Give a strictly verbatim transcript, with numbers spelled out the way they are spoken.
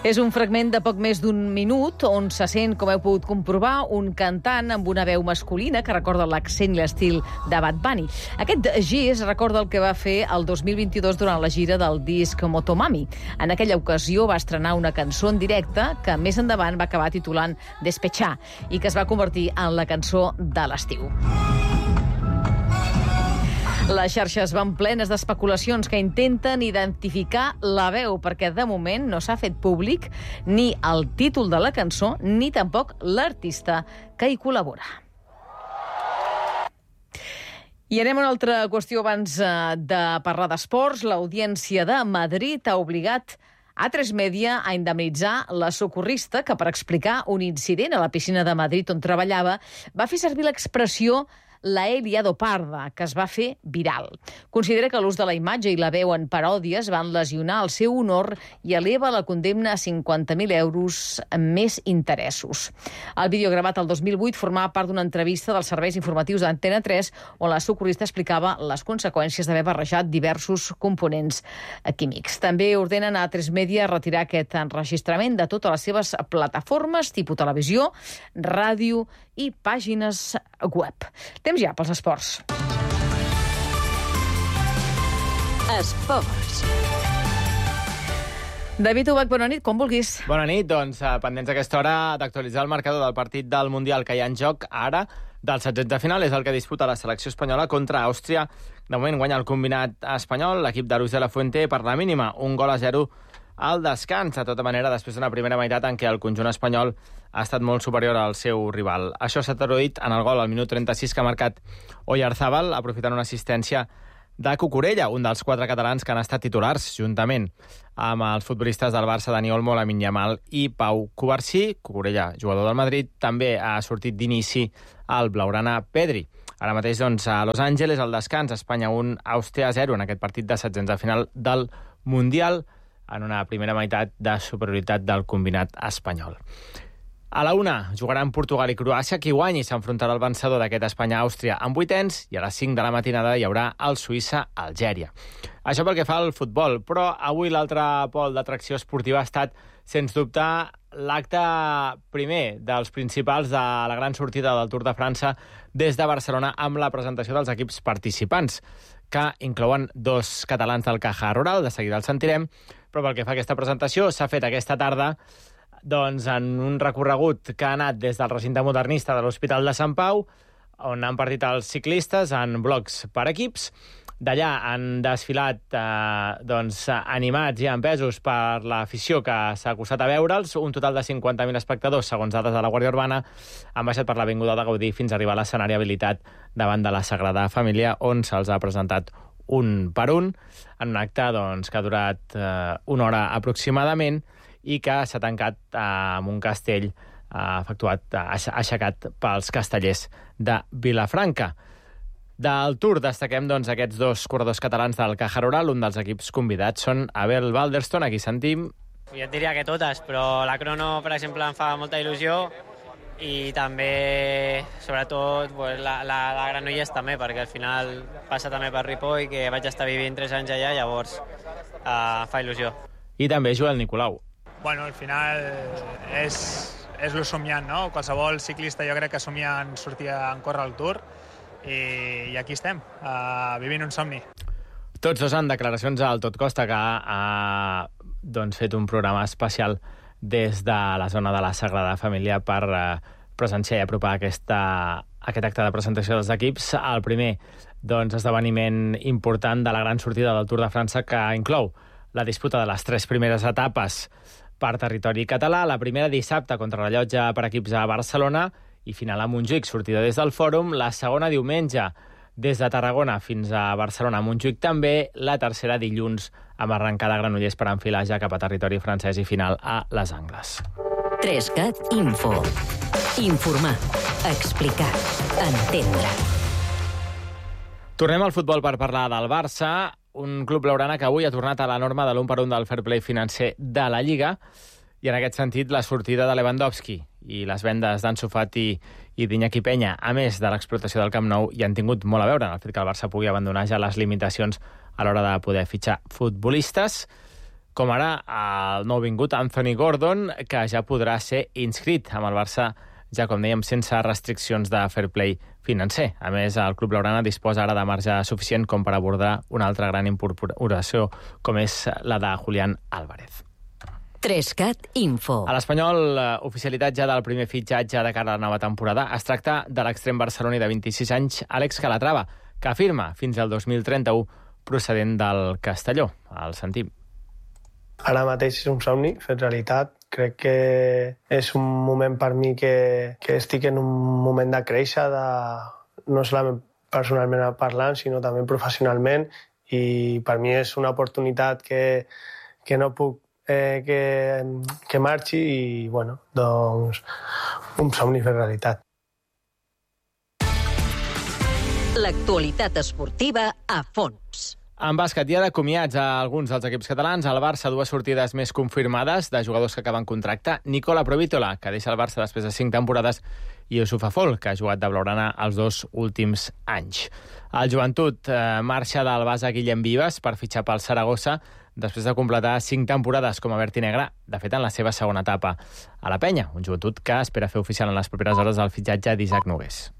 És un fragment de poc més d'un minut on se sent, com heu pogut comprovar, un cantant amb una veu masculina que recorda l'accent i l'estil de Bad Bunny. Aquest gest recorda el que va fer el dos mil vint-i-dos durant la gira del disc Motomami. En aquella ocasió va estrenar una cançó en directe que més endavant va acabar titulant Despechar i que es va convertir en la cançó de l'estiu. Les xarxes van plenes d'especulacions que intenten identificar la veu, perquè de moment no s'ha fet públic ni el títol de la cançó ni tampoc l'artista que hi col·labora. I anem a una altra qüestió abans de parlar d'esports. L'Audiència de Madrid ha obligat A tres Media a indemnitzar la socorrista que, per explicar un incident a la piscina de Madrid on treballava, va fer servir l'expressió la he liado parda, que es va fer viral. Considera que l'ús de la imatge i la veu en paròdies van lesionar el seu honor i eleva la condemna a cinquanta mil euros més interessos. El vídeo gravat el dos mil vuit formava part d'una entrevista dels serveis informatius d'Antena tres on la socorrista explicava les conseqüències d'haver barrejat diversos components químics. També ordenen a A tres Media retirar aquest enregistrament de totes les seves plataformes, tipus televisió, ràdio i pàgines web. Temps ja pels esports. Esports. David Ubach, bona nit, com vulguis. Bona nit, doncs pendents a aquesta hora d'actualitzar el marcador del partit del Mundial que hi ha en joc ara, del setzents de final, és el que disputa la selecció espanyola contra Àustria. De moment guanya el combinat espanyol, l'equip de Luis de la Fuente, per la mínima, un gol a zero al descans. De tota manera, després d'una primera meitat en què el conjunt espanyol ha estat molt superior al seu rival. Això s'ha traduït en el gol al minut trenta-sis que ha marcat Oyarzábal, aprofitant una assistència de Cucurella, un dels quatre catalans que han estat titulars, juntament amb els futbolistes del Barça, Dani Olmo, Lamine Yamal i Pau Cubarsí. Cucurella, jugador del Madrid, també ha sortit d'inici al blaugrana Pedri. Ara mateix, doncs, a Los Angeles, al descans, Espanya un, Àustria zero, en aquest partit de setzents de final del Mundial, en una primera meitat de superioritat del combinat espanyol. A la una jugaran Portugal i Croàcia. Qui guanyi s'enfrontarà al vencedor d'aquest Espanya-Àustria en vuitens, i a les cinc de la matinada hi haurà el Suïssa-Algèria. Això pel que fa al futbol, però avui l'altre pol d'atracció esportiva ha estat, sens dubte, l'acte primer dels principals de la gran sortida del Tour de França des de Barcelona amb la presentació dels equips participants, que inclouen dos catalans del Caja Rural, de seguida els sentirem, però pel que fa a aquesta presentació s'ha fet aquesta tarda doncs, en un recorregut que ha anat des del recinte modernista de l'Hospital de Sant Pau, on han partit els ciclistes en blocs per equips. D'allà han desfilat eh, doncs, animats i empesos per l'afició que s'ha acostat a veure'ls. Un total de cinquanta mil espectadors, segons dades de la Guàrdia Urbana, han baixat per l'Avinguda de Gaudí fins a arribar a l'escenari habilitat davant de la Sagrada Família, on se'ls ha presentat un per un, en un acte doncs, que ha durat eh, una hora aproximadament i que s'ha tancat eh, amb un castell eh, efectuat, eh, aixecat pels castellers de Vilafranca. Del Tour destaquem doncs, aquests dos corredors catalans del Caja Rural. Un dels equips convidats són Abel Balderston, aquí sentim. Jo et diria que totes, però la crono, per exemple, em fa molta il·lusió, i també, sobretot, pues, la, la, la Granollers també, perquè al final passa també per Ripoll, que vaig estar vivint tres anys allà, llavors uh, fa il·lusió. I també Joel Nicolau. Bueno, al final és, és lo somiant, no? Qualsevol ciclista jo crec que somia en sortir a córrer al Tour, i, i aquí estem, uh, vivint un somni. Tots dos han declaracions al Tot Costa, que ha doncs, fet un programa especial des de la zona de la Sagrada Família per eh, presenciar i apropar aquesta, aquest acte de presentació dels equips. El primer doncs, esdeveniment important de la gran sortida del Tour de França, que inclou la disputa de les tres primeres etapes per territori català, la primera dissabte contra la Llotja per equips a Barcelona i final a Montjuïc, sortida des del Fòrum, la segona diumenge des de Tarragona fins a Barcelona, Montjuïc també, la tercera dilluns amb arrencada a Granollers per enfilar ja cap a territori francès i final a Les Angles. Trescat Info. Informar, explicar, entendre. Tornem al futbol per parlar del Barça, un club blaugrana que avui ha tornat a la norma de l'un per un del fair play financer de la Lliga, i en aquest sentit la sortida de Lewandowski i les vendes d'Ansu Fati i d'Iñaki Peña, a més de l'explotació del Camp Nou, hi han tingut molt a veure en el fet que el Barça pugui abandonar ja les limitacions a l'hora de poder fitxar futbolistes. com ara el nou vingut Anthony Gordon, que ja podrà ser inscrit amb el Barça, ja com dèiem, sense restriccions de fair play financer. A més, el club blaugrana disposa ara de marge suficient com per abordar una altra gran incorporació, com és la de Julián Álvarez. Trescat Info. A l'Espanyol, oficialitat ja del primer fitxatge de cara a la nova temporada. Es tracta de l'extrem barceloní de vint-i-sis anys, Àlex Calatrava, que firma fins al dos mil trenta-u procedent del Castelló. El sentim. Ara mateix és un somni fet realitat. Crec que és un moment per mi que, que estic en un moment de créixer, de, no solament personalment parlant, sinó també professionalment, i per mi és una oportunitat que, que no puc eh, que, que marxi, i bueno, doncs un somni fet realitat. L'actualitat esportiva a fons. En bàsquet, dia de comiats a alguns dels equips catalans. Al Barça, dues sortides més confirmades de jugadors que acaben contracte. Nicola Provítola, que deixa el Barça després de cinc temporades, i Yusuf Afol, que ha jugat de blaugrana els dos últims anys. El Joventut eh, marxa del base Guillem Vives per fitxar pel Saragossa després de completar cinc temporades com a verd i negre, de fet en la seva segona etapa a la Penya. Un Joventut que espera fer oficial en les properes hores el fitxatge d'Isaac Nogués.